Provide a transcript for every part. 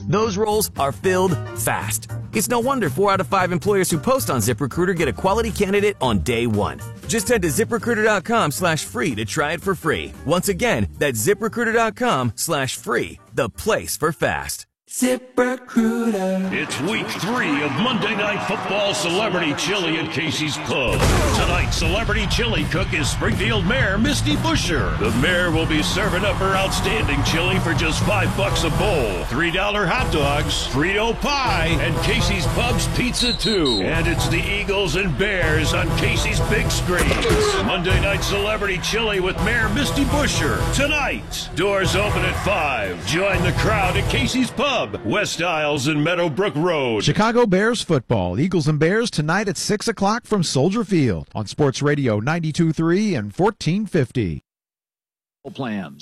Those roles are filled fast. It's no wonder 4 out of 5 employers who post on ZipRecruiter get a quality candidate on day one. Just head to ZipRecruiter.com/free to try it for free. Once again, that's ZipRecruiter.com/free, the place for fast. ZipRecruiter. It's week 3 of Monday Night Football Celebrity Chili at Casey's Pub. Tonight's celebrity chili cook is Springfield Mayor Misty Buscher. The mayor will be serving up her outstanding chili for just $5 a bowl. $3 hot dogs, Frito pie, and Casey's Pub's pizza too. And it's the Eagles and Bears on Casey's big screens. Monday Night Celebrity Chili with Mayor Misty Buscher. Tonight, doors open at 5. Join the crowd at Casey's Pub, West Isles and Meadowbrook Road. Chicago Bears football. Eagles and Bears tonight at 6 o'clock from Soldier Field on Sports Radio 92.3 and 1450. Plans.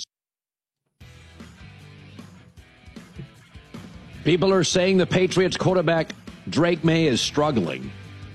People are saying the Patriots quarterback Drake May is struggling.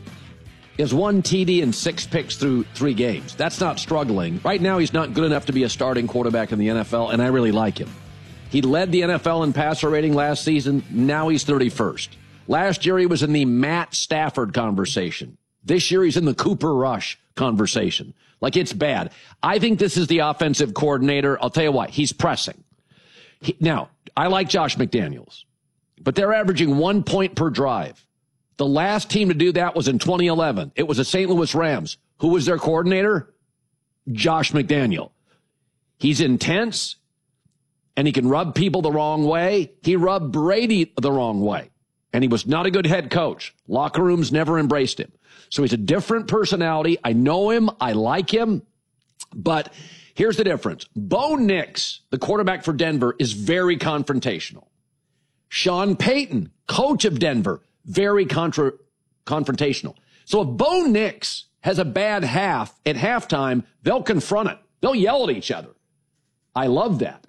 He has 1 TD and 6 picks through 3 games. That's not struggling. Right now, he's not good enough to be a starting quarterback in the NFL, and I really like him. He led the NFL in passer rating last season. Now he's 31st. Last year, he was in the Matt Stafford conversation. This year, he's in the Cooper Rush conversation. Like, it's bad. I think this is the offensive coordinator. I'll tell you what, he's pressing. Now, I like Josh McDaniels, but they're averaging 1 point per drive. The last team to do that was in 2011. It was the St. Louis Rams. Who was their coordinator? Josh McDaniel. He's intense, and he can rub people the wrong way. He rubbed Brady the wrong way, and he was not a good head coach. Locker rooms never embraced him. So he's a different personality. I know him. I like him. But here's the difference. Bo Nix, the quarterback for Denver, is very confrontational. Sean Payton, coach of Denver, very confrontational. So if Bo Nix has a bad half at halftime, they'll confront it. They'll yell at each other. I love that.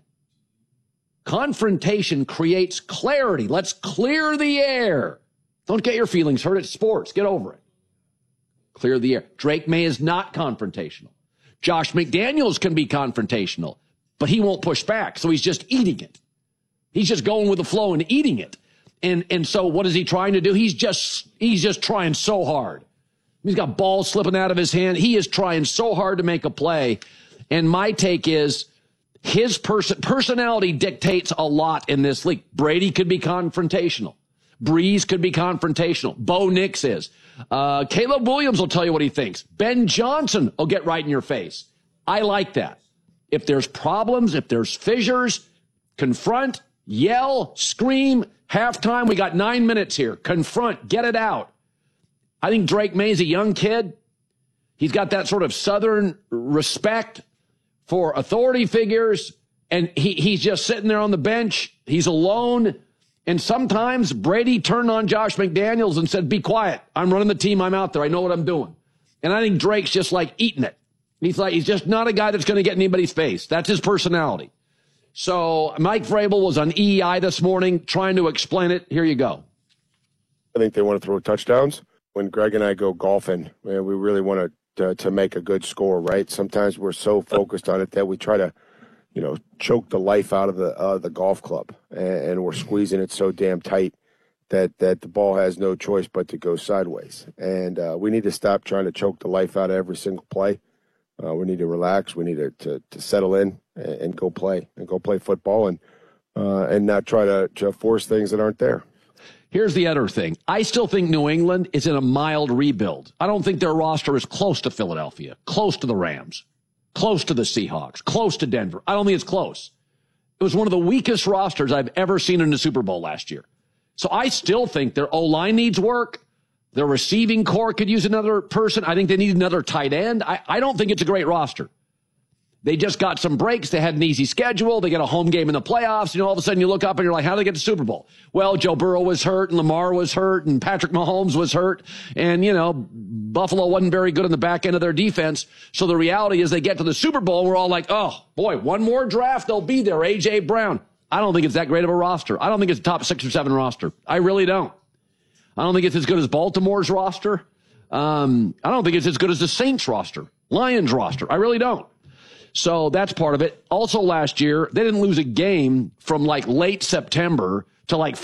Confrontation creates clarity. Let's clear the air. Don't get your feelings hurt. It's sports. Get over it. Clear the air. Drake May is not confrontational. Josh McDaniels can be confrontational, but he won't push back, so he's just eating it. He's just going with the flow and eating it. And so what is he trying to do? He's just trying so hard. He's got balls slipping out of his hand. He is trying so hard to make a play. And my take is, his personality dictates a lot in this league. Brady could be confrontational. Breeze could be confrontational. Bo Nix is. Caleb Williams will tell you what he thinks. Ben Johnson will get right in your face. I like that. If there's problems, if there's fissures, confront, yell, scream. Halftime, we got 9 minutes here. Confront, get it out. I think Drake May's a young kid. He's got that sort of Southern respect for authority figures, and he's just sitting there on the bench. He's alone. And sometimes Brady turned on Josh McDaniels and said, be quiet. I'm running the team. I'm out there. I know what I'm doing. And I think Drake's just like eating it. He's just not a guy that's going to get in anybody's face. That's his personality. So Mike Vrabel was on EEI this morning trying to explain it. Here you go. I think they want to throw touchdowns. When Greg and I go golfing, we really want to make a good score, right? Sometimes we're so focused on it that we try to, choke the life out of the golf club, and we're squeezing it so damn tight that the ball has no choice but to go sideways. And we need to stop trying to choke the life out of every single play. We need to relax. We need to settle in and go play football and not try to force things that aren't there. Here's the other thing. I still think New England is in a mild rebuild. I don't think their roster is close to Philadelphia, close to the Rams, close to the Seahawks, close to Denver. I don't think it's close. It was one of the weakest rosters I've ever seen in the Super Bowl last year. So I still think their O-line needs work. Their receiving core could use another person. I think they need another tight end. I don't think it's a great roster. They just got some breaks. They had an easy schedule. They get a home game in the playoffs. All of a sudden you look up and you're like, how did they get the Super Bowl? Well, Joe Burrow was hurt and Lamar was hurt and Patrick Mahomes was hurt. And, Buffalo wasn't very good on the back end of their defense. So the reality is they get to the Super Bowl and we're all like, oh, boy, one more draft, they'll be there. A.J. Brown. I don't think it's that great of a roster. I don't think it's a top 6 or 7 roster. I really don't. I don't think it's as good as Baltimore's roster. I don't think it's as good as the Saints roster, Lions roster. I really don't. So that's part of it. Also last year, they didn't lose a game from late September to